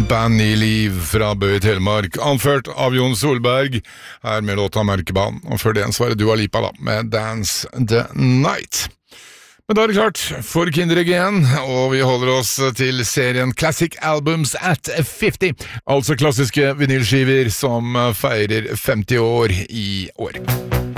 band i liv fra Bø i Telemark, anført av Jon Solberg, her med låta Mørkebanen, og før det svarer Dua Lipa da, med Dance the Night. Men da det klart for Kinderegg igjen, og vi holder oss til serien Classic Albums at 50, altså klassiske vinylskiver som feirer 50 år i år.